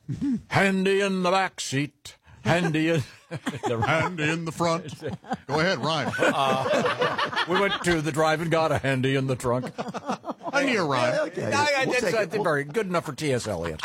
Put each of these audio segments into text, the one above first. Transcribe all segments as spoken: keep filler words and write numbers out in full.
Handy in the back seat. Handy in the handy in the front. Go ahead, rhyme. Uh, we went to the drive and got a handy in the trunk. I need a rhyme. Yeah, okay. I, I, we'll that's uh, very good enough for T S. Eliot.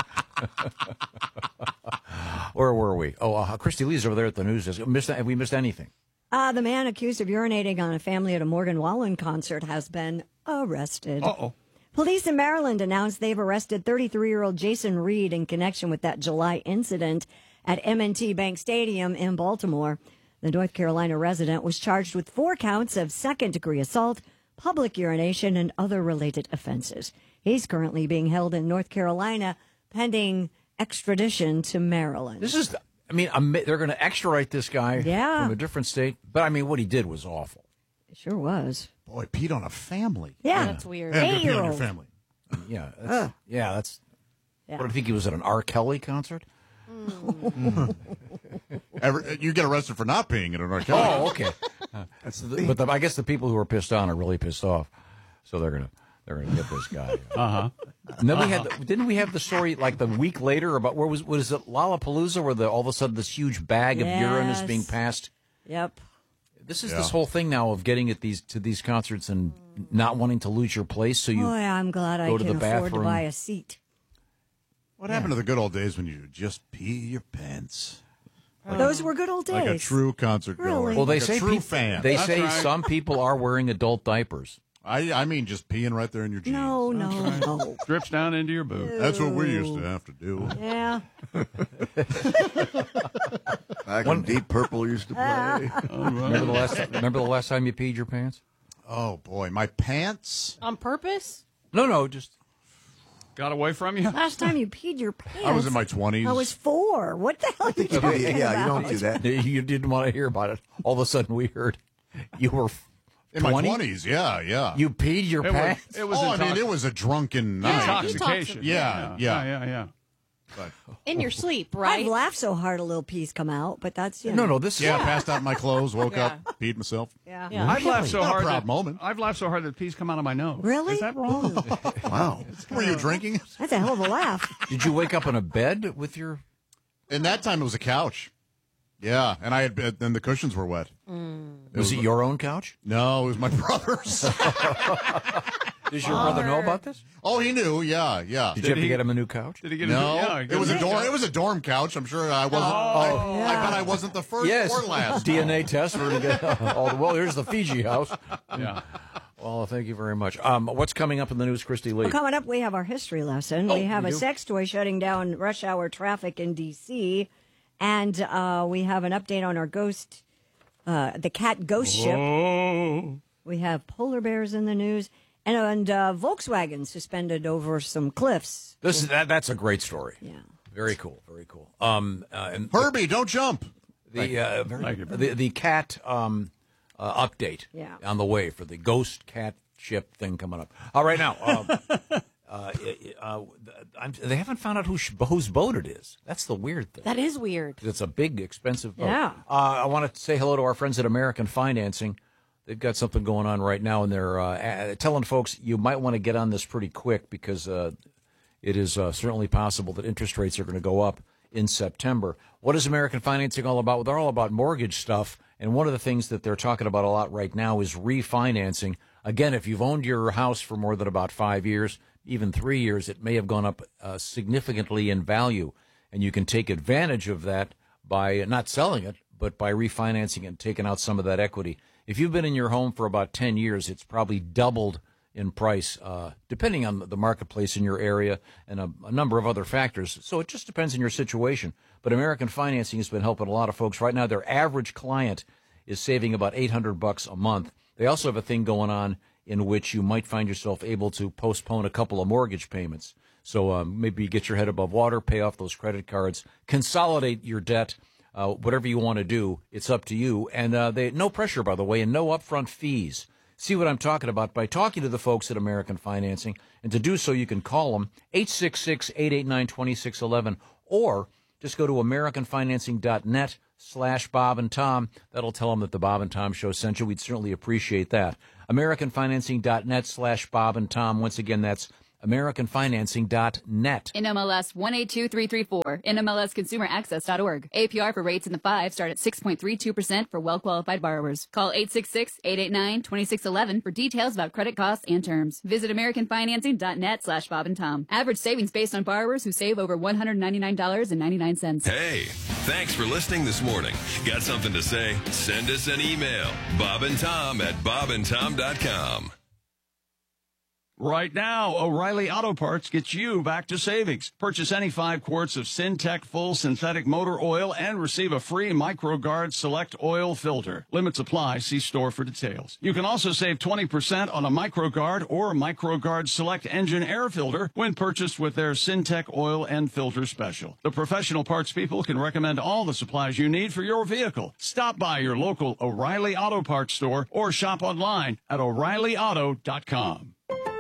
Where were we? Oh, uh, Christy Lee's over there at the news desk. Missed, have we missed anything? Uh, the man accused of urinating on a family at a Morgan Wallen concert has been arrested. Uh-oh. Police in Maryland announced they've arrested thirty-three-year-old Jason Reed in connection with that July incident at M and T Bank Stadium in Baltimore. The North Carolina resident was charged with four counts of second-degree assault, public urination, and other related offenses. He's currently being held in North Carolina pending extradition to Maryland. This is, I mean, they're going to extradite this guy yeah. from a different state. But, I mean, what he did was awful. It sure was. Boy, peed on a family. Yeah. yeah that's weird. And peed on your family. Yeah. That's, yeah, that's, yeah. What, I think he was at an R. Kelly concert? Mm. Every, you get arrested for not peeing at an R. Kelly. Oh, okay. Uh, that's the, but the, I guess the people who are pissed on are really pissed off. So they're going to. They're going to get this guy. Uh-huh. And then we had, the, didn't we have the story like the week later about where was, what is it, Lollapalooza, where the, all of a sudden this huge bag of yes. urine is being passed? Yep. This is yeah. this whole thing now of getting at these to these concerts and not wanting to lose your place, so you. Boy, I'm glad I go to can the afford to bathroom. buy a seat. What yeah. happened to the good old days when you just pee your pants? Like, Those were good old days. Like a true concert goer. Really? Well, they like say a true pe- fan. They That's say right. some people are wearing adult diapers. I I mean just peeing right there in your jeans. No, no, right. no. Drips down into your boot. That's what we used to have to do. Yeah. Back when Deep Purple used to play. Remember the last remember the last time you peed your pants? Oh boy, my pants. On purpose? No, no, just Got away from you? Last time you peed your pants. I was in my twenties. I was four. What the hell are you talking yeah, yeah, you about? don't do that. you didn't want to hear about it. All of a sudden, we heard you were in my twenty? twenties. Yeah, yeah. You peed your It pants. was, it was oh, I intox- mean, it was a drunken night. intoxication. Yeah, yeah. yeah, yeah, yeah. But, In your sleep, right? I've laughed so hard a little pee's come out, but that's, you know. No, no, this is yeah, passed out in my clothes, woke Yeah. up, peed myself. Yeah. Yeah. I've laughed so Not a hard. proud that, moment. I've laughed so hard that peas come out of my nose. Really? Is that wrong? Wow. Were you drinking? That's a hell of a laugh. Did you wake up in a bed with your? In that time, it was a couch. Yeah, and I had and the cushions were wet. Mm. Was it your own couch? No, it was my brother's. Does your brother know about this? Oh, he knew. Yeah, yeah. Did, you have to get him a new couch? Did he get No, a yeah, it was a dorm. It was a dorm couch. I'm sure I wasn't. Oh. I, I bet I wasn't the first Yes. or last. D N A test for to get all the. Well, here's the Fiji house. Yeah. Well, thank you very much. Um, what's coming up in the news, Christy Lee? Well, coming up, we have our history lesson. Oh, we have we a do? sex toy shutting down rush hour traffic in D C, and uh, we have an update on our ghost, uh, the cat ghost ship. Oh. We have polar bears in the news, and, and uh, Volkswagen suspended over some cliffs. This is that. That's a great story. Yeah. Very cool. Very cool. Um, uh, and Herbie, don't jump. the uh, very, Thank you. the the cat um, uh, update Yeah. on the way for the ghost cat ship thing coming up. All right, now um, uh, uh, I'm, they haven't found out who sh- whose boat it is. That's the weird thing. That is weird. It's a big, expensive boat. Yeah. Uh, I want to say hello to our friends at American Financing. They've got something going on right now, and they're uh, telling folks you might want to get on this pretty quick because uh, it is uh, certainly possible that interest rates are going to go up in September. What is American Financing all about? Well, they're all about mortgage stuff, and one of the things that they're talking about a lot right now is refinancing. Again, if you've owned your house for more than about five years, even three years, it may have gone up uh, significantly in value, and you can take advantage of that by not selling it, but by refinancing it and taking out some of that equity. If you've been in your home for about ten years, it's probably doubled in price, uh, depending on the marketplace in your area and a, a number of other factors. So it just depends on your situation. But American Financing has been helping a lot of folks. Right now, their average client is saving about eight hundred bucks a month. They also have a thing going on in which you might find yourself able to postpone a couple of mortgage payments. So um, maybe you get your head above water, pay off those credit cards, consolidate your debt. Uh, whatever you want to do, it's up to you. And uh, they no pressure, by the way, and no upfront fees. See what I'm talking about by talking to the folks at American Financing. And to do so, you can call them eight six six, eight eight nine, two six one one or just go to americanfinancing.net slash Bob and Tom. That'll tell them that the Bob and Tom Show sent you. We'd certainly appreciate that. americanfinancing.net slash Bob and Tom. Once again, that's American Financing dot net. N M L S one eight two three three four, N M L S consumer access dot org. A P R for rates in the five start at six point three two percent for well-qualified borrowers. Call eight six six, eight eight nine, two six one one for details about credit costs and terms. Visit American Financing dot net slash Bob and Tom. Average savings based on borrowers who save over one hundred ninety-nine dollars and ninety-nine cents. Hey, thanks for listening this morning. Got something to say? Send us an email. Bob and Tom at bob and tom dot com. Right now, O'Reilly Auto Parts gets you back to savings. Purchase any five quarts of Syntec full synthetic motor oil and receive a free MicroGuard Select oil filter. Limits apply. See store for details. You can also save twenty percent on a MicroGuard or MicroGuard Select engine air filter when purchased with their Syntec oil and filter special. The professional parts people can recommend all the supplies you need for your vehicle. Stop by your local O'Reilly Auto Parts store or shop online at O'Reilly Auto dot com.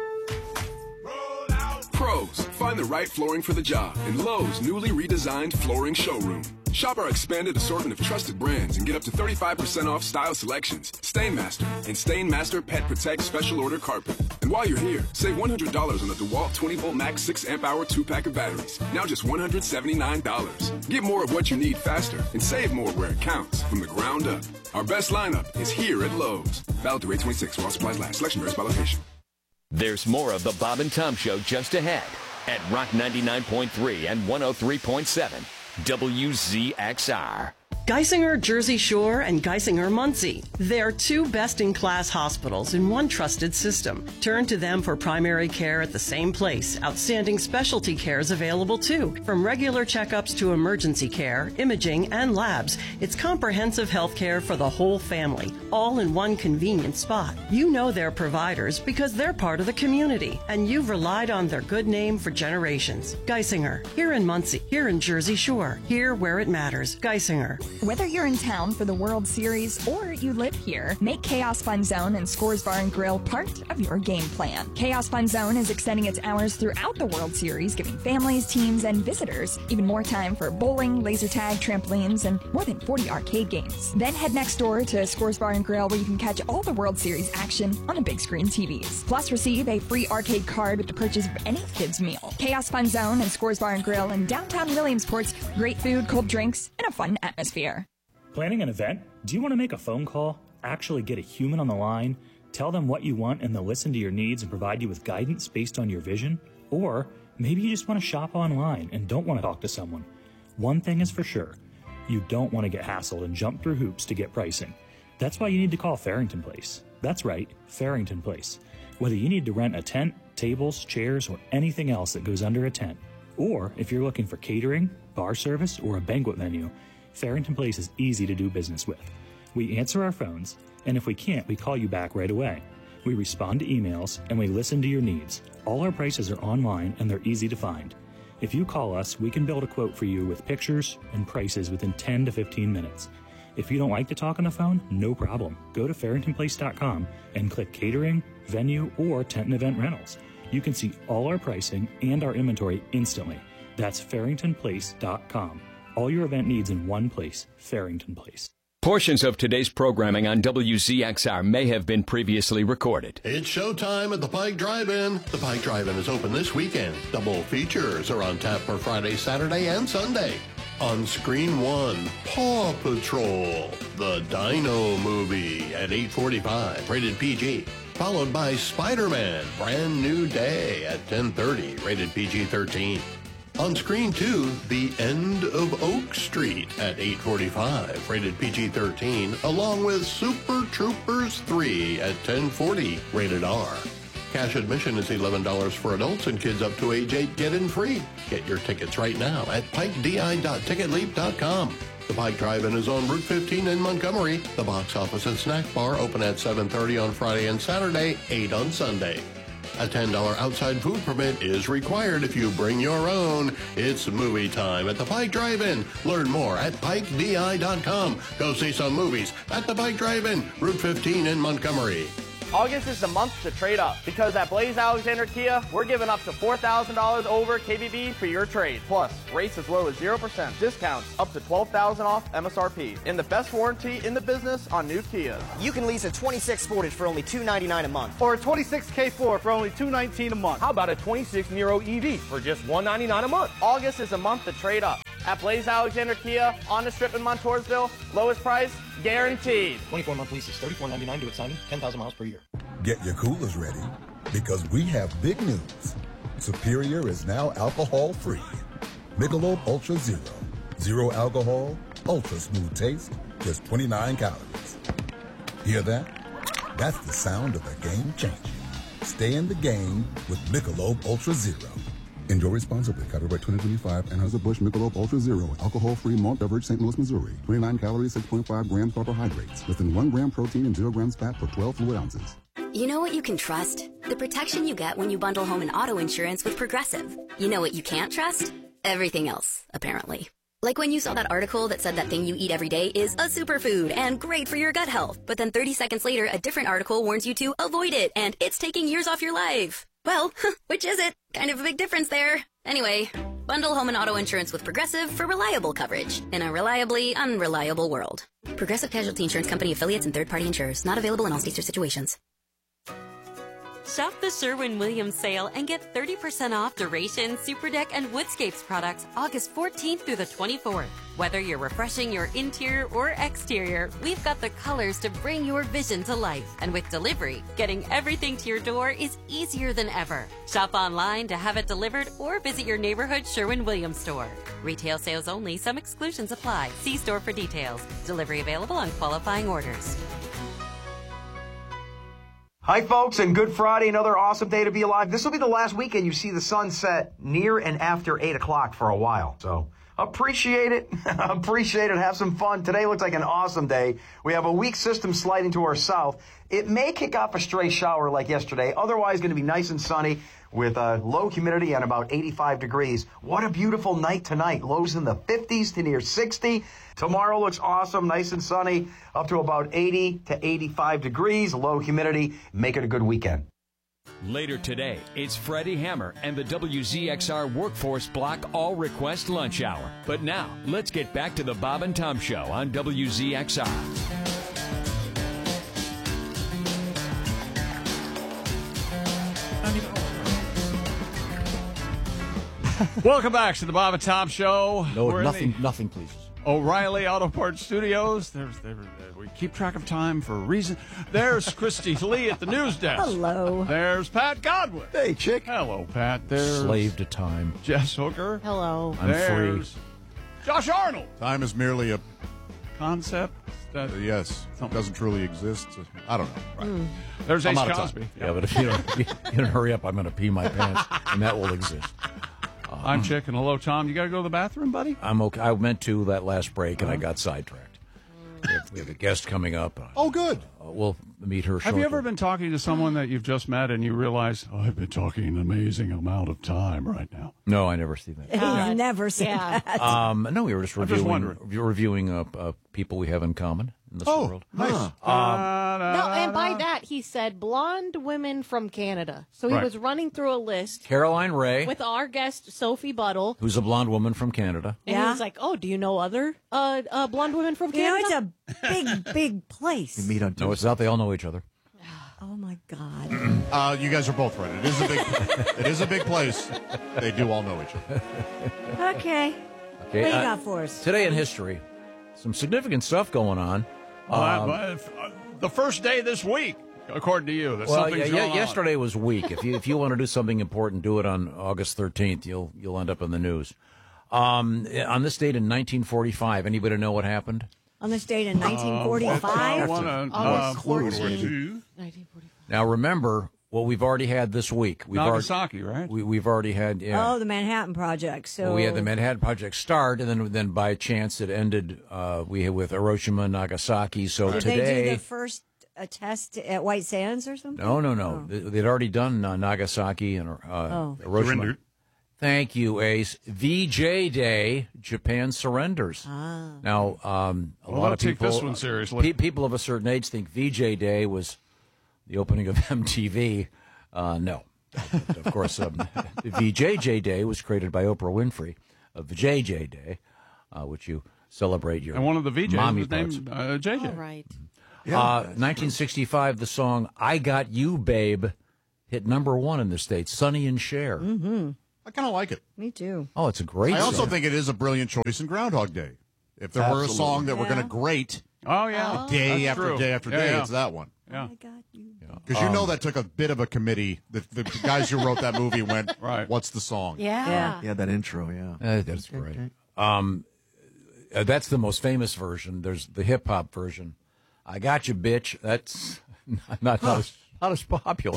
Pros, find the right flooring for the job in Lowe's newly redesigned flooring showroom. Shop our expanded assortment of trusted brands and get up to thirty-five percent off style selections, Stainmaster, and Stainmaster Pet Protect Special Order Carpet. And while you're here, save one hundred dollars on the DeWalt twenty volt Max six amp hour two pack of batteries. Now just one hundred seventy-nine dollars. Get more of what you need faster and save more where it counts from the ground up. Our best lineup is here at Lowe's. Valid through eight twenty-six while supplies last. Selection varies by location. There's more of the Bob and Tom Show just ahead at Rock ninety-nine point three and one oh three point seven W Z X R. Geisinger Jersey Shore and Geisinger Muncie. They're two best-in-class hospitals in one trusted system. Turn to them for primary care at the same place. Outstanding specialty care is available too. From regular checkups to emergency care, imaging, and labs, it's comprehensive health care for the whole family, all in one convenient spot. You know their providers because they're part of the community, and you've relied on their good name for generations. Geisinger, here in Muncie, here in Jersey Shore, here where it matters. Geisinger. Whether you're in town for the World Series or you live here, make Chaos Fun Zone and Scores Bar and Grill part of your game plan. Chaos Fun Zone is extending its hours throughout the World Series, giving families, teams, and visitors even more time for bowling, laser tag, trampolines, and more than forty arcade games. Then head next door to Scores Bar and Grill, where you can catch all the World Series action on the big screen T Vs. Plus, receive a free arcade card with the purchase of any kid's meal. Chaos Fun Zone and Scores Bar and Grill in downtown Williamsport's great food, cold drinks, and a fun atmosphere. Planning an event? Do you want to make a phone call, actually get a human on the line, tell them what you want, and they'll listen to your needs and provide you with guidance based on your vision? Or maybe you just want to shop online and don't want to talk to someone. One thing is for sure, you don't want to get hassled and jump through hoops to get pricing. That's why you need to call Farrington Place. That's right, Farrington Place. Whether you need to rent a tent, tables, chairs, or anything else that goes under a tent, or if you're looking for catering, bar service, or a banquet venue, Farrington Place is easy to do business with. We answer our phones, and if we can't, we call you back right away. We respond to emails, and we listen to your needs. All our prices are online, and they're easy to find. If you call us, we can build a quote for you with pictures and prices within ten to fifteen minutes. If you don't like to talk on the phone, no problem. Go to farrington place dot com and click catering, venue, or tent and event rentals. You can see all our pricing and our inventory instantly. That's farrington place dot com. All your event needs in one place, Farrington Place. Portions of today's programming on W Z X R may have been previously recorded. It's showtime at the Pike Drive-In. The Pike Drive-In is open this weekend. Double features are on tap for Friday, Saturday, and Sunday. On Screen One, Paw Patrol, the Dino Movie at eight forty-five, rated P G. Followed by Spider-Man, Brand New Day at ten thirty, rated P G thirteen. On Screen Two, The End of Oak Street at eight forty-five, rated P G thirteen, along with Super Troopers three at ten forty, rated R. Cash admission is eleven dollars for adults, and kids up to age eight get in free. Get your tickets right now at pike d i dot ticket leap dot com. The Pike Drive-In is on Route fifteen in Montgomery. The box office and snack bar open at seven thirty on Friday and Saturday, eight on Sunday. A ten dollars outside food permit is required if you bring your own. It's movie time at the Pike Drive-In. Learn more at pike d i dot com. Go see some movies at the Pike Drive-In, Route fifteen in Montgomery. August is the month to trade up because at Blaze Alexander Kia, we're giving up to four thousand dollars over K B B for your trade. Plus, rates as low as zero percent, discounts up to twelve thousand dollars off M S R P, and the best warranty in the business on new Kias. You can lease a twenty-six Sportage for only two hundred ninety-nine dollars a month. Or a twenty-six K four for only two hundred nineteen dollars a month. How about a twenty-six Nero E V for just one hundred ninety-nine dollars a month? August is a month to trade up. At Blaze Alexander Kia, on the strip in Montoursville, lowest price, guaranteed. twenty-four month leases, thirty-four ninety-nine due at signing, ten thousand miles per year. Get your coolers ready because we have big news. Superior is now alcohol-free. Michelob Ultra Zero. Zero alcohol, ultra smooth taste, just twenty-nine calories. Hear that? That's the sound of the game changing. Stay in the game with Michelob Ultra Zero. Enjoy responsibly. Copyright twenty twenty-five. Anheuser-Busch Michelob Ultra Zero. Alcohol-free malt beverage, Saint Louis, Missouri. twenty-nine calories, six point five grams carbohydrates. Less than one gram protein and zero grams fat per twelve fluid ounces. You know what you can trust? The protection you get when you bundle home and auto insurance with Progressive. You know what you can't trust? Everything else, apparently. Like when you saw that article that said that thing you eat every day is a superfood and great for your gut health. But then thirty seconds later, a different article warns you to avoid it and it's taking years off your life. Well, which is it? Kind of a big difference there. Anyway, bundle home and auto insurance with Progressive for reliable coverage in a reliably unreliable world. Progressive Casualty Insurance Company affiliates and third-party insurers. Not available in all states or situations. Shop the Sherwin-Williams sale and get thirty percent off Duration, Superdeck, and Woodscapes products August fourteenth through the twenty-fourth. Whether you're refreshing your interior or exterior, we've got the colors to bring your vision to life. And with delivery, getting everything to your door is easier than ever. Shop online to have it delivered or visit your neighborhood Sherwin-Williams store. Retail sales only. Some exclusions apply. See store for details. Delivery available on qualifying orders. Hi, folks, and Good Friday, another awesome day to be alive. This will be the last weekend you see the sun set near and after eight o'clock for a while. So appreciate it. appreciate it. Have some fun. Today looks like an awesome day. We have a weak system sliding to our south. It may kick off a stray shower like yesterday. Otherwise, going to be nice and sunny with uh, low humidity and about eighty-five degrees. What a beautiful night tonight. Lows in the fifties to near sixty. Tomorrow looks awesome, nice and sunny, up to about eighty to eighty-five degrees. Low humidity. Make it a good weekend. Later today, it's Freddie Hammer and the W Z X R Workforce Block All Request Lunch Hour. But now, let's get back to the Bob and Tom Show on W Z X R. Welcome back to the Bob and Tom Show. No, We're in nothing, the nothing, please. O'Reilly Auto Parts Studios. There's, there, we keep track of time for a reason. There's Christy Lee at the news desk. Hello. There's Pat Godwin. Hey, chick. Hello, Pat. There's Slave to time. Jess Hooker. Hello. I'm There's free. Josh Arnold. Time is merely a Concept. That, uh, yes, doesn't truly exist. I don't know. Right. Mm. There's I'm Ace out of time. Cosby. Yeah, but if you don't, you don't hurry up, I'm going to pee my pants, and that will exist. I'm Chick, and hello, Tom. You got to go to the bathroom, buddy? I'm okay. I meant to that last break, and I got sidetracked. We have, we have a guest coming up. Oh, good. Uh, we'll meet her Have shortly. you ever been talking to someone that you've just met and you realize, oh, I've been talking an amazing amount of time right now? No, I never see that. He's never said yeah. that. Um, no, we were just I'm just reviewing, wondering. reviewing uh, uh, people we have in common in this Oh, world. nice. Um, No, and by that he said blonde women from Canada. So he Right. was running through a list Caroline Ray, with our guest Sophie Buttle, who's a blonde woman from Canada. and Yeah. he was like, "Oh, do you know other uh, uh, blonde women from You know, Canada?" it's a big, big place. You meet on No, it's not. They all know each other. Oh, my God. Uh, you guys are both right. It is a big. it is a big place. They do all know each other. Okay. Okay, What do you uh, got for us? Today in history, some significant stuff going on. Well, Um, I- uh, the first day this week, according to you, that Well, something's yeah, going yeah, on. yesterday was weak. If you if you want to do something important, do it on August thirteenth. You'll you'll end up in the news. Um, on this date in nineteen forty-five, anybody know what happened? On this date in nineteen I forty-five? want to August uh, fourteenth, nineteen forty-five. Now remember what we've already had this week. We've Nagasaki, already, right? We, we've already had. Yeah. Oh, the Manhattan Project. So Well, we had the Manhattan Project start, and then then by chance it ended. Uh, we had with Hiroshima, Nagasaki. So Did today, they do the first uh, test at White Sands or something? no, no, no, They- they'd already done uh, Nagasaki and uh, Oh. Hiroshima. Surrendered. Thank you, Ace. V J Day, Japan surrenders. Ah. Now, um, a Well, lot I'll of take people, this one seriously. pe- people of a certain age think V J Day was the opening of M T V. Uh, no. But of course, um, the V J J Day was created by Oprah Winfrey of the J J Day, uh, which you celebrate your And one of the V Js mommy was parts. named uh, J J. All right. Uh, nineteen sixty-five, the song "I Got You, Babe" hit number one in the States. Sonny and Cher. Mm-hmm. I kind of like it. Me too. Oh, it's a great I also song. think it is a brilliant choice in Groundhog Day. If there were a Absolutely. song that we're Yeah. going to grate Oh, yeah. day That's after true. day after Yeah, day, yeah. it's that one. Yeah. Because you know Um, that took a bit of a committee. The, the guys who wrote that movie went, Right. what's the song? Yeah. Yeah, that intro, yeah. Uh, that's great. Um, uh, that's the most famous version. There's the hip hop version. "I Got You, Bitch." That's not, not, not, as, not as popular.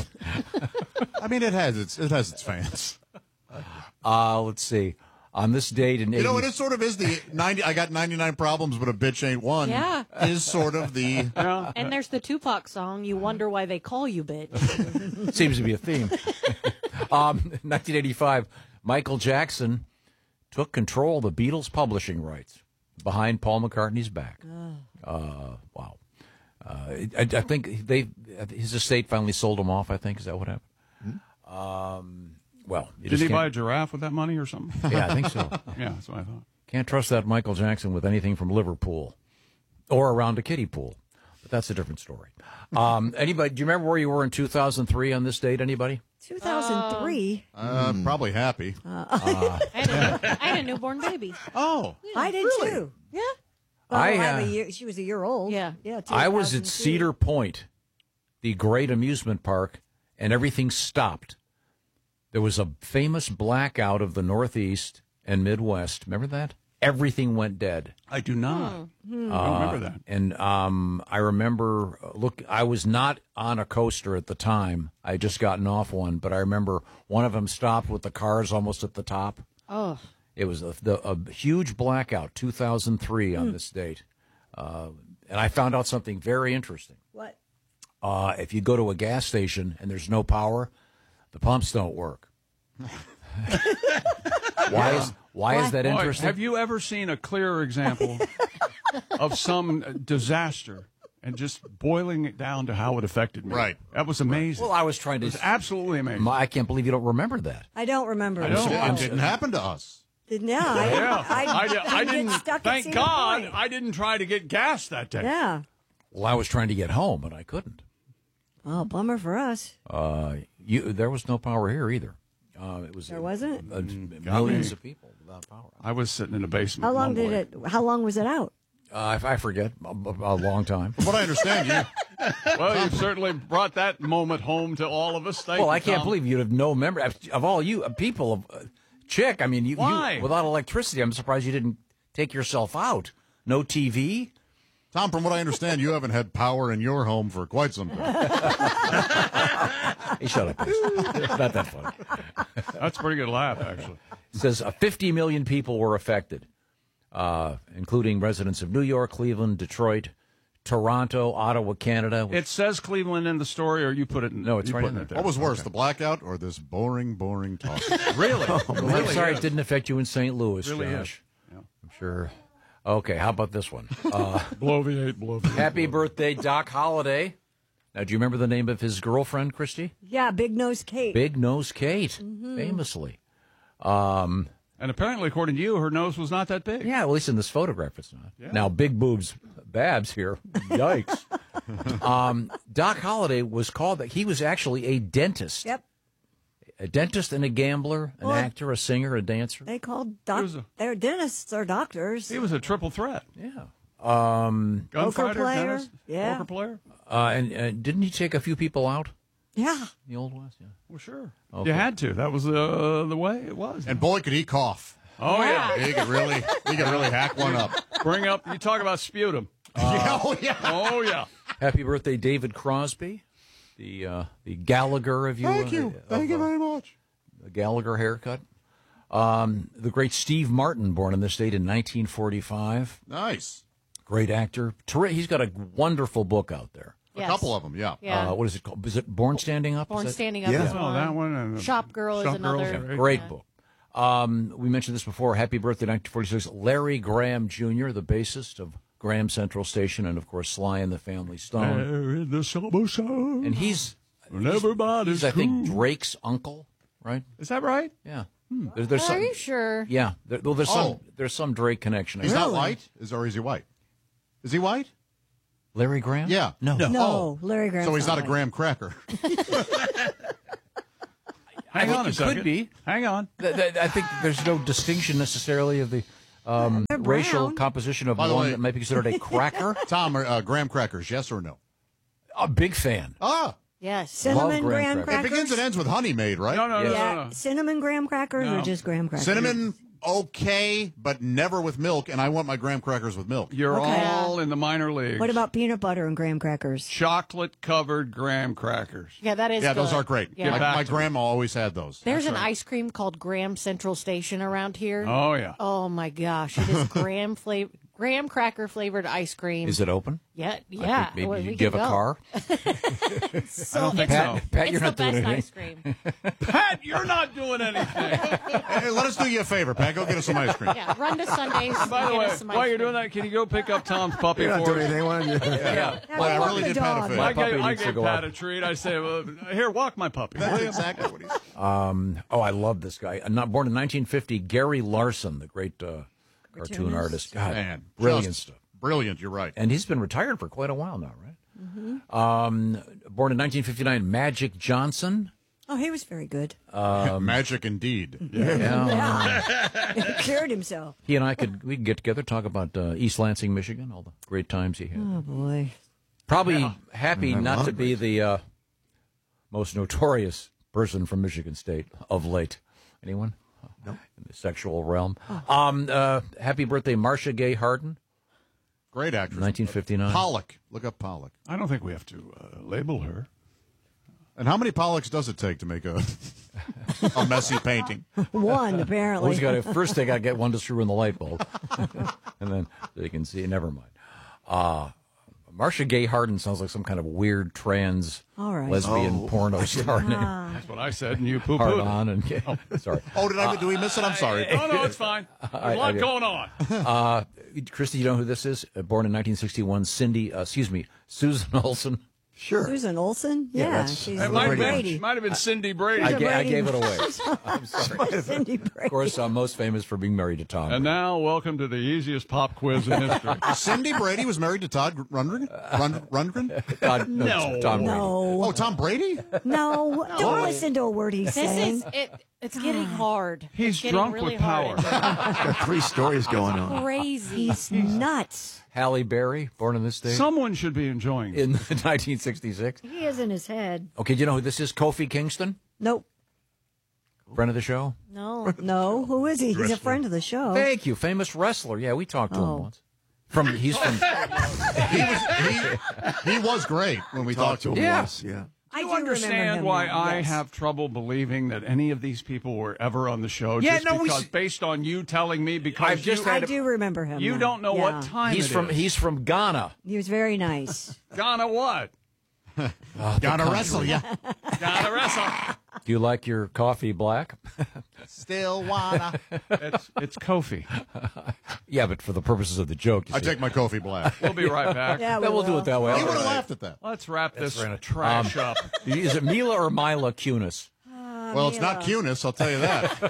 I mean, it has its it has its fans. Uh, let's see. On this date in You know, eighty it is sort of is the ninety. I got ninety-nine problems, but a bitch ain't one. Yeah. Is sort of the. And there's the Tupac song, "You Wonder Why They Call You Bitch." seems to be a theme. um, nineteen eighty-five, Michael Jackson took control of the Beatles' publishing rights behind Paul McCartney's back. Uh, wow. Uh, I, I think they his estate finally sold him off. I think is that what happened? Um, well, you Did just he can't- buy a giraffe with that money or something? Yeah, I think so. Yeah, that's what I thought. Can't trust that Michael Jackson with anything from Liverpool or around a kiddie pool. But that's a different story. Um, anybody? Do you remember where you were in two thousand three on this date? Anybody? two thousand three. Uh, Probably happy. Uh, I, had a, I had a newborn baby. Oh, I did really? too. Yeah. I, Well, I'm uh, a year, she was a year old. Yeah. Yeah. I was at two thousand two. Cedar Point, the great amusement park, and everything stopped. There was a famous blackout of the Northeast and Midwest. Remember that? Everything went dead. I do not. Hmm. I don't remember that. And um, I remember, look, I was not on a coaster at the time. I had just gotten off one, but I remember one of them stopped with the cars almost at the top. Oh. It was a, the, a huge blackout, two thousand three on Hmm. this date. Uh, and I found out something very interesting. What? Uh, if you go to a gas station and there's no power, the pumps don't work. Why is why is that Boy, interesting? have you ever seen a clearer example of some disaster and just boiling it down to how it affected me? Right. That was amazing. Well, I was trying to. It was absolutely amazing. My- I can't believe you don't remember that. I don't remember. I it. don't. It didn't happen to us. Didn't yeah. I, Yeah. I, I, di- I get didn't. Stuck at Thank Cedar God Point. I didn't try to get gas that day. Yeah. Well, I was trying to get home, but I couldn't. Oh, bummer for us. Uh, you, there was no power here either. Uh, it was There wasn't? uh, Got millions me. of people without power. I was sitting in a basement. How long did mumbling. it? How long was it out? Uh, I, I forget a, a long time. From what I understand, you Well, you've certainly brought that moment home to all of us. Thank Well, you, I can't Tom. believe you'd have no memory of, of all you uh, people of uh, Chick. I mean, you, Why? you without electricity, I'm surprised you didn't take yourself out. No T V. Tom, from what I understand, you haven't had power in your home for quite some time. Hey, shut up. It's not that funny. That's a pretty good laugh, actually. It says uh, fifty million people were affected, uh, including residents of New York, Cleveland, Detroit, Toronto, Ottawa, Canada. It says Cleveland in the story, or you put it in. No, it's you right put in it there. What was worse, the blackout or this boring, boring talk? Really? Well, I'm Really sorry is. it didn't affect you in Saint Louis, Really Josh. is. Yeah. I'm sure. Okay, how about this one? Uh, Bloviate, bloviate. happy birthday, Doc Holliday. Now, do you remember the name of his girlfriend, Christy? Yeah, Big Nose Kate. Big Nose Kate, Mhm. famously. Um, And apparently, according to you, her nose was not that big. yeah, at least in this photograph, it's not. Yeah. Now, big boobs, Babs here. Yikes. um, Doc Holliday was called that. He was actually a dentist. Yep. A dentist and a gambler, an Well, actor, a singer, a dancer. They called doc. was a- They're dentists or doctors. He was a triple threat. Yeah. Um, Gunfighter, player, dentist, yeah. poker player. uh, and uh, didn't he take a few people out Yeah. in the Old West? Yeah. Well, sure. Okay. You had to. That was uh, the way it was. And boy, could he cough. oh yeah. He could really, he could really hack one up. Bring up. You talk about sputum. Yeah, oh yeah. Oh yeah. Happy birthday, David Crosby, the uh, the Gallagher of you. Thank uh, you. of, Thank you uh, very much. The Gallagher haircut. Um, the great Steve Martin, born in this state in nineteen forty-five. Nice. Great actor. Terri- He's got a wonderful book out there. A Yes. couple of them, yeah. Yeah. Uh, what is it called? Is it Born Standing Up? Is Born that- Standing Up Yeah. is Oh, one. that one. And Shop Girl is Shop Girl's another. great. Great Yeah. book. Um, we mentioned this before. Happy birthday, nineteen forty-six. Larry Graham Junior, the bassist of Graham Central Station, and of course Sly and the Family Stone. There in the summer sun. And he's, When he's, everybody's he's I think, cool. Drake's uncle, right? Is that right? Yeah. Hmm. There, there's Are some, you sure? Yeah. There, well, there's some Oh. there's some Drake connection. He's not white, is or is he white? Is he white? Larry Graham? Yeah. No. No, Oh. Larry Graham. So he's not a graham cracker. Hang on a it second. could be. Hang on. Th- th- I think there's no distinction necessarily of the um, They're racial brown. composition of By the one way- that might be considered a cracker. Tom, uh, graham crackers, yes or no? A big fan. Ah, Yes. Cinnamon Love graham graham crackers. it crackers. begins and ends with honey made, right? No, no, no, yeah, no, no. cinnamon graham crackers No. or just graham crackers? Cinnamon, okay, but never with milk, and I want my graham crackers with milk. You're Okay. all in the minor leagues. What about peanut butter and graham crackers? chocolate-covered graham crackers? Yeah, that is Yeah, those good. are great. Yeah. My, back my to me. grandma always had those. There's an ice cream called Graham Central Station around here. Oh, yeah. Oh my gosh, it is graham flavor, graham cracker flavored ice cream. Is it open? Yeah, I yeah. think maybe Well, you we give can a go. car. So, I don't think Pat, so. Pat, it's you're the not doing best anything. ice cream. Pat, you're not doing anything. Hey, let us do you a favor, Pat. Go get us some ice cream. Yeah, run to Sundays. By the get way, us some while ice you're cream. doing that, can you go pick up Tom's puppy You're not for doing us? anything, want you? Yeah. Yeah, Well, I walk really the did Pat a dog. favor. I puppy gave, I needs to gave go Pat out. a treat. I say, well, here, walk my puppy. That's exactly what he's. Um, oh, I love this guy. Uh, Not born in nineteen fifty, Gary Larson, the great uh, cartoon Cartoonist. artist. God, Man, brilliant just stuff. Brilliant, you're right. And he's been retired for quite a while now, right? Um, born in nineteen fifty-nine, Magic Johnson. Oh, he was very good. Magic indeed. Yeah. He cured himself. He and I could we could get together, talk about uh, East Lansing, Michigan, all the great times he had. Oh boy. Probably happy I'm not to hungry. be the uh, most notorious person from Michigan State of late. Anyone? No. In the sexual realm. Um, uh, happy birthday, Marcia Gay Harden, Great actress. nineteen fifty-nine. Pollock. Look up Pollock. I don't think we have to uh, label her. And how many Pollocks does it take to make a a messy painting? One apparently. Always gotta, first they got to get one to screw in the light bulb, and then they can see. Never mind. Uh, Marcia Gay Harden sounds like some kind of weird trans All right. lesbian Oh. porno star name. That's what I said, and you Hard poo-pooed. on and yeah, sorry. Oh, did I? do we miss it? I'm sorry. No, no, it's fine. There's I- a lot I- going on. Uh, Christy, you know who this is? Uh, born in nineteen sixty-one, Cindy. Uh, excuse me, Susan Olsen. Sure. Susan Olsen? Yeah, Yeah, that's- she's It might have, been, Brady. might have been Cindy Brady. I, Susan ga- I Brady. gave it away. I'm sorry. Cindy Brady. Of course, I'm most famous for being married to Tom. And now, welcome to the easiest pop quiz in history. Cindy Brady was married to Todd Rundgren? Rund- Rundgren? God, No. Tom Brady. No. Oh, Tom Brady? No. Don't listen to a word he's This saying. is it. It's getting hard. He's It's getting drunk really with power. hard. Got three stories going on. Crazy. He's nuts. Halle Berry, born in this day Someone should be enjoying it. in nineteen sixty-six. He is in his head. Okay, do you know who this is? Kofi Kingston, Nope. friend of the show. No. No. Who is he? He's a friend of the show. Thank you, famous wrestler. Yeah, we talked to Oh. him once. From he's from. He was he, he was great when we talked to him. Yeah. Once, yeah. I Do do you remember understand him why now, I yes. have trouble believing that any of these people were ever on the show? Yeah, just no, we because s- based on you telling me, because I've just you, I had- do remember him. you now. don't know Yeah. what time He's it from. is. He's from Ghana. He was very nice. Ghana what? Gotta wrestle, yeah. Ghana wrestle. Do you like your coffee black? Still wanna. It's it's Kofi. Yeah, but for the purposes of the joke, you I see. take my Kofi black. We'll be right back. Yeah, Then we'll do will. it that way. He would have All right. laughed at that. Let's wrap this right. trash Um, up. Is it Mila or Mila Kunis? Well, it's not Kunis, I'll tell you that.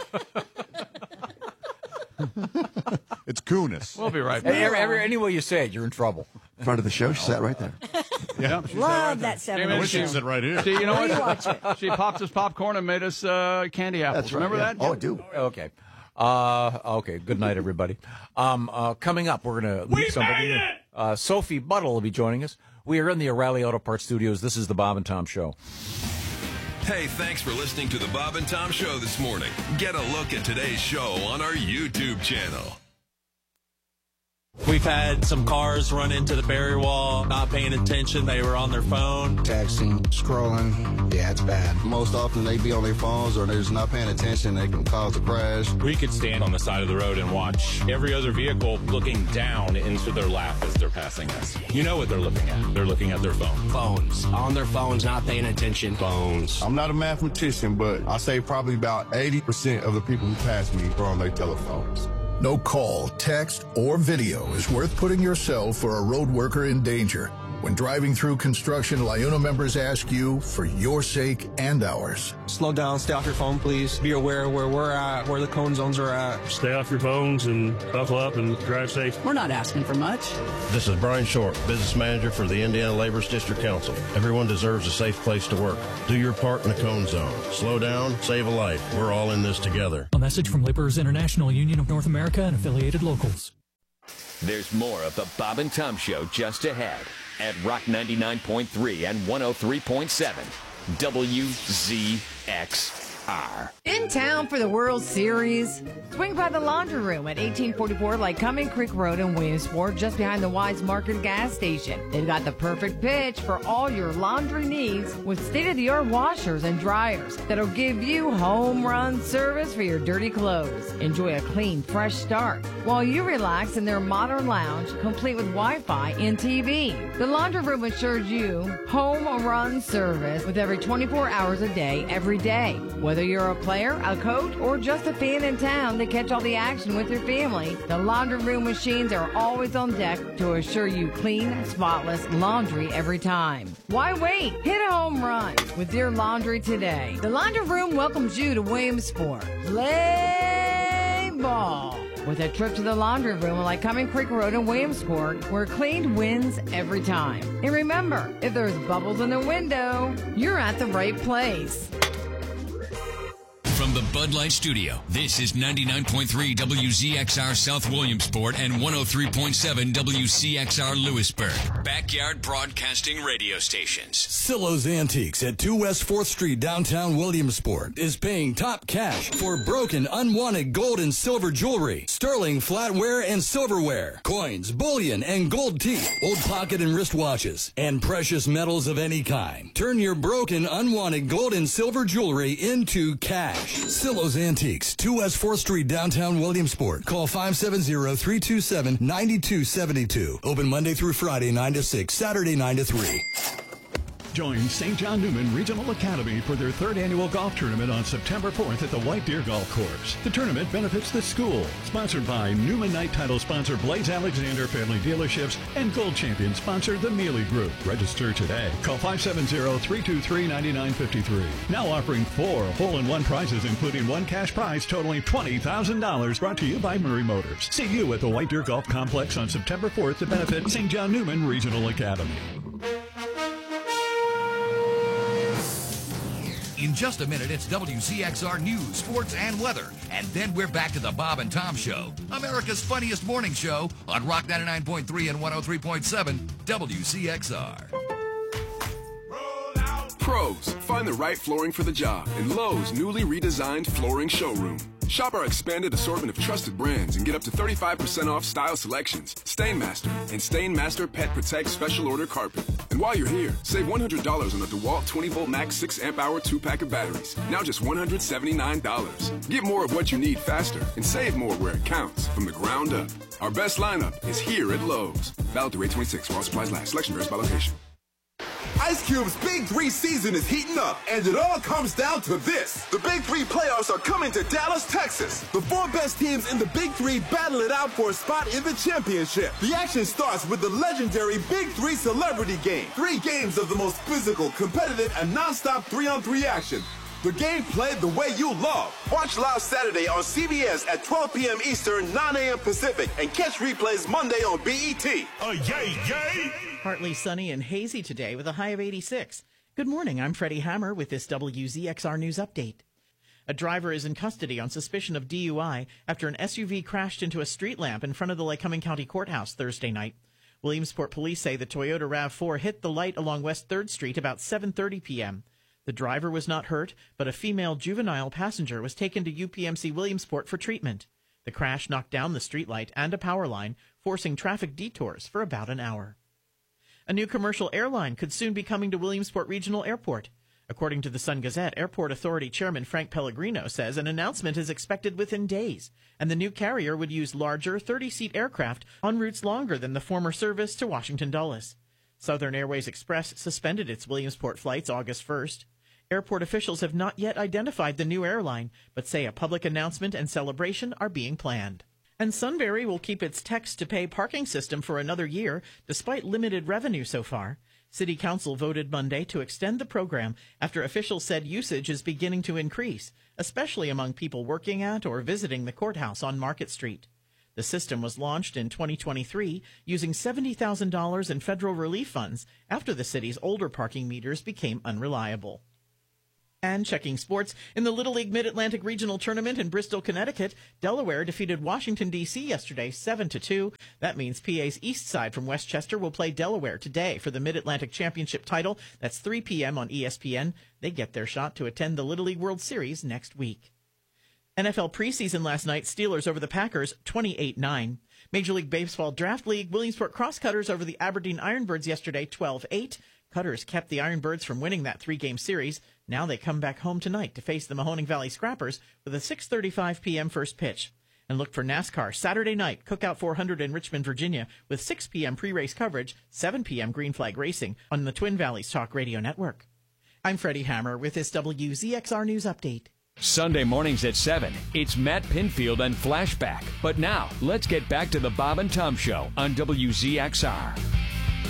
It's Kunis. We'll be right Hey, back. every, every, any way you say it, you're in trouble. In front of the show, she sat right there. Yeah, she Love that Came seven. in, I wish she, she'd sit right here. she, you know Rewatch it. what? She popped us popcorn and made us uh, candy apples. That's right. Remember yeah. that? Oh, I do. Okay. Uh, okay. Good night, everybody. Um, uh, coming up, we're going to meet somebody. made it! Uh, Sophie Buttle will be joining us. We are in the O'Reilly Auto Parts Studios. This is the Bob and Tom Show. Hey, thanks for listening to the Bob and Tom Show this morning. Get a look at today's show on our YouTube channel. We've had some cars run into the barrier wall, not paying attention. They were on their phone. Texting, scrolling. Yeah, it's bad. Most often they be on their phones or they're just not paying attention. They can cause a crash. We could stand on the side of the road and watch every other vehicle looking down into their lap as they're passing us. You know what they're looking at. They're looking at their phone. Phones. On their phones, not paying attention. Phones. I'm not a mathematician, but I say probably about eighty percent of the people who pass me are on their telephones. No call, text, or video is worth putting yourself or a road worker in danger. When driving through construction, LIUNA members ask you for your sake and ours. Slow down, stay off your phone, please. Be aware where we're at, where the cone zones are at. Stay off your phones and buckle up and drive safe. We're not asking for much. This is Brian Short, Business Manager for the Indiana Laborers District Council. Everyone deserves a safe place to work. Do your part in the cone zone. Slow down, save a life. We're all in this together. A message from Laborers International Union of North America and affiliated locals. There's more of the Bob and Tom Show just ahead at Rock ninety-nine point three and one oh three point seven W Z X R. In town for the World Series? Swing by the Laundry Room at eighteen forty-four Lycoming Creek Road in Williamsport, just behind the Wise Market gas station. They've got the perfect pitch for all your laundry needs with state-of-the-art washers and dryers that'll give you home run service for your dirty clothes. Enjoy a clean, fresh start while you relax in their modern lounge, complete with Wi-Fi and T V. The Laundry Room assures you home run service with every twenty-four hours a day, every day. Whether you're a player, a coach, or just a fan in town to catch all the action with your family, the Laundry Room machines are always on deck to assure you clean, spotless laundry every time. Why wait? Hit a home run with your laundry today. The Laundry Room welcomes you to Williamsport. Play ball with a trip to the Laundry Room at Lycoming Creek Road in Williamsport, where clean wins every time. And remember, if there's bubbles in the window, you're at the right place. From the Bud Light Studio, this is ninety-nine point three W Z X R South Williamsport and one oh three point seven W C X R Lewisburg. Backyard Broadcasting Radio Stations. Silo's Antiques at two West fourth Street, downtown Williamsport, is paying top cash for broken, unwanted gold and silver jewelry, sterling flatware and silverware, coins, bullion, and gold teeth, old pocket and wristwatches, and precious metals of any kind. Turn your broken, unwanted gold and silver jewelry into cash. Silo's Antiques, two West fourth Street, downtown Williamsport. Call five seven zero, three two seven, nine two seven two. Open Monday through Friday, nine to six, Saturday, nine to three. Join Saint John Newman Regional Academy for their third annual golf tournament on September fourth at the White Deer Golf Course. The tournament benefits the school. Sponsored by Newman Knight title sponsor Blaze Alexander Family Dealerships and Gold Champion sponsor the Mealy Group. Register today. Call five seven zero, three two three, nine nine five three. Now offering four hole-in-one prizes, including one cash prize totaling twenty thousand dollars, brought to you by Murray Motors. See you at the White Deer Golf Complex on September fourth to benefit Saint John Newman Regional Academy. In just a minute, it's W C X R News, Sports, and Weather. And then we're back to the Bob and Tom Show, America's funniest morning show on Rock ninety-nine point three and one oh three point seven W C X R. Pros, find the right flooring for the job in Lowe's newly redesigned flooring showroom. Shop our expanded assortment of trusted brands and get up to thirty-five percent off style selections, Stainmaster, and Stainmaster Pet Protect Special Order Carpet. And while you're here, save one hundred dollars on the DeWalt twenty volt max six amp hour two pack of batteries. Now just one hundred seventy-nine dollars. Get more of what you need faster and save more where it counts from the ground up. Our best lineup is here at Lowe's. Valid through eight twenty-six while supplies last. Selection varies by location. Ice Cube's Big Three season is heating up, and it all comes down to this. The Big Three playoffs are coming to Dallas, Texas. The four best teams in the Big Three battle it out for a spot in the championship. The action starts with the legendary Big Three Celebrity Game. Three games of the most physical, competitive, and non-stop three-on-three action. The game played the way you love. Watch live Saturday on C B S at twelve p.m. Eastern, nine a.m. Pacific, and catch replays Monday on B E T. Oh, yay, yay! Partly sunny and hazy today with a high of eighty-six. Good morning, I'm Freddie Hammer with this W Z X R News Update. A driver is in custody on suspicion of D U I after an S U V crashed into a street lamp in front of the Lycoming County Courthouse Thursday night. Williamsport police say the Toyota RAV four hit the light along West third Street about seven thirty p.m. The driver was not hurt, but a female juvenile passenger was taken to U P M C Williamsport for treatment. The crash knocked down the streetlight and a power line, forcing traffic detours for about an hour. A new commercial airline could soon be coming to Williamsport Regional Airport. According to the Sun Gazette, Airport Authority Chairman Frank Pellegrino says an announcement is expected within days, and the new carrier would use larger thirty-seat aircraft on routes longer than the former service to Washington Dulles. Southern Airways Express suspended its Williamsport flights August first. Airport officials have not yet identified the new airline, but say a public announcement and celebration are being planned. And Sunbury will keep its text-to-pay parking system for another year, despite limited revenue so far. City Council voted Monday to extend the program after officials said usage is beginning to increase, especially among people working at or visiting the courthouse on Market Street. The system was launched in twenty twenty-three using seventy thousand dollars in federal relief funds after the city's older parking meters became unreliable. And checking sports, in the Little League Mid-Atlantic Regional Tournament in Bristol, Connecticut, Delaware defeated Washington, D C yesterday seven to two. That means P A's East Side from Westchester will play Delaware today for the Mid-Atlantic Championship title. That's three p.m. on E S P N. They get their shot to attend the Little League World Series next week. N F L preseason last night, Steelers over the Packers, twenty-eight nine. Major League Baseball Draft League, Williamsport Crosscutters over the Aberdeen Ironbirds yesterday, twelve eight. Cutters kept the Ironbirds from winning that three-game series. Now they come back home tonight to face the Mahoning Valley Scrappers with a six thirty-five p.m. first pitch. And look for NASCAR Saturday night, Cookout four hundred in Richmond, Virginia, with six p.m. pre-race coverage, seven p.m. Green Flag Racing on the Twin Valleys Talk Radio Network. I'm Freddie Hammer with this W Z X R News Update. Sunday mornings at seven, it's Matt Pinfield and Flashback. But now, let's get back to the Bob and Tom Show on W Z X R.